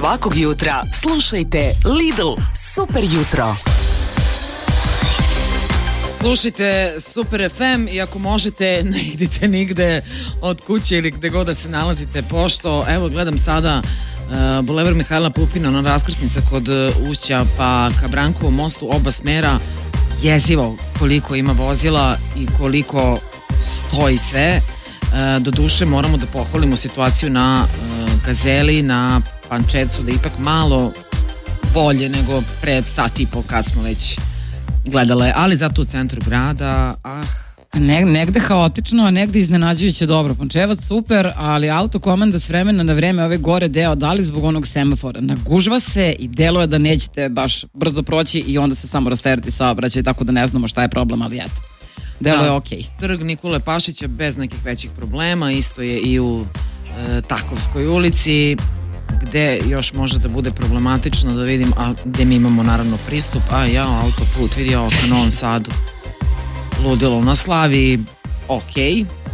Svakog jutra slušajte Lidl Super jutro. Slušajte Super FM i ako možete ne idite nigde od kuće ili gde god da se nalazite, pošto evo gledam sada Bulevar Mihajla Pupina, ona raskrsnica kod Ušća pa ka Brankovom mostu, oba smera, jezivo koliko ima vozila i koliko stoji sve. Doduše moramo da pohvalimo situaciju na Gazeli, na Pančevcu, da je ipak malo bolje nego pre sat i po kad smo već gledale, ali zato u centru grada negde haotično, a negde iznenađujuće dobro. Pančevac super, ali autokomanda s vremena na vreme ove gore deo, da li zbog onog semafora, nagužva se i deluje da nećete baš brzo proći i onda se samo rasterati saobraćaj, tako da ne znamo šta je problem, ali eto, delo je okej. Trg Nikole Pašića bez nekih većih problema, isto je i u Takovskoj ulici, gde još može da bude problematično, da vidim, a gde mi imamo naravno pristup, autoput, vidi ovo ka Novom Sadu, ludilo na Slaviji, okej.